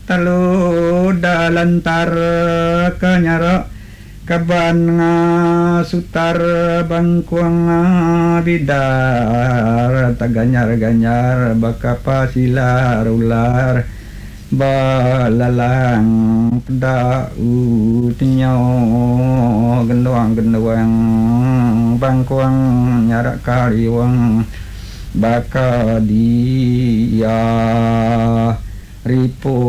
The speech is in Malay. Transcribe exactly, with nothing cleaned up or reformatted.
telu dalantar kanyara kaban nga sutar bangkuang bidar taganyar-ganyar baka pasilar ular balalang pedau tinyo gendoang-gendoang bangkuang nyarak kariwang baka dia ripo